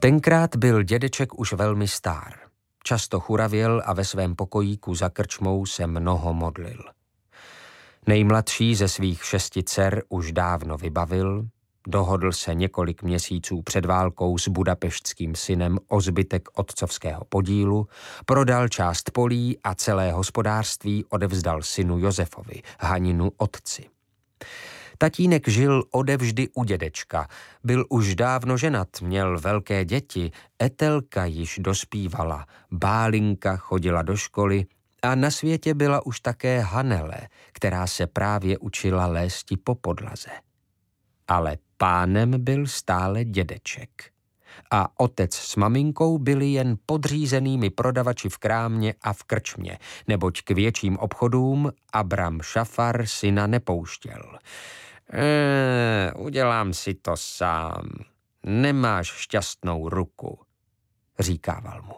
Tenkrát byl dědeček už velmi stár. Často churavěl a ve svém pokojíku za krčmou se mnoho modlil. Nejmladší ze svých 6 dcer už dávno vybavil, dohodl se několik měsíců před válkou s budapeštským synem o zbytek otcovského podílu, prodal část polí a celé hospodářství odevzdal synu Josefovi, Haninu otci. Tatínek žil odevždy u dědečka, byl už dávno ženat, měl velké děti, Etelka již dospívala, Bálinka chodila do školy a na světě byla už také Hanele, která se právě učila lésti po podlaze. Ale pánem byl stále dědeček. A otec s maminkou byli jen podřízenými prodavači v krámě a v krčmě, neboť k větším obchodům Abram Šafar syna nepouštěl. Udělám si to sám. Nemáš šťastnou ruku, říkával mu.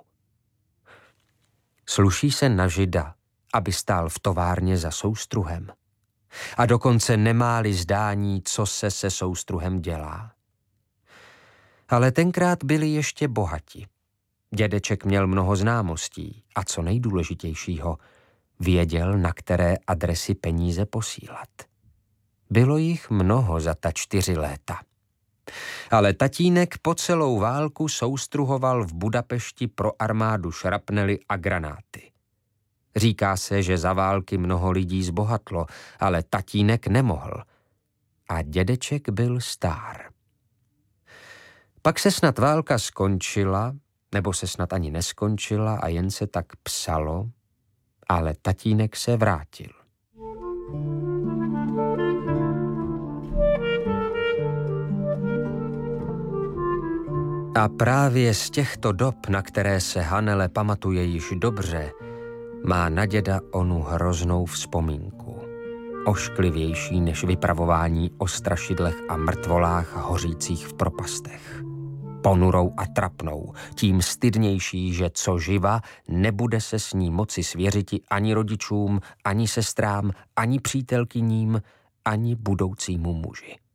Sluší se na Žida, aby stál v továrně za soustruhem. A dokonce nemá-li zdání, co se soustruhem dělá. Ale tenkrát byli ještě bohatí. Dědeček měl mnoho známostí a co nejdůležitějšího, věděl, na které adresy peníze posílat. Bylo jich mnoho za ta 4 léta. Ale tatínek po celou válku soustruhoval v Budapešti pro armádu šrapnely a granáty. Říká se, že za války mnoho lidí zbohatlo, ale tatínek nemohl. A dědeček byl stár. Pak se snad válka skončila, nebo se snad ani neskončila a jen se tak psalo, ale tatínek se vrátil. A právě z těchto dob, na které se Hanele pamatuje již dobře, má na děda onu hroznou vzpomínku. Ošklivější než vypravování o strašidlech a mrtvolách hořících v propastech. Ponurou a trapnou, tím stydnější, že co živa, nebude se s ní moci svěřiti ani rodičům, ani sestrám, ani přítelkyním, ani budoucímu muži.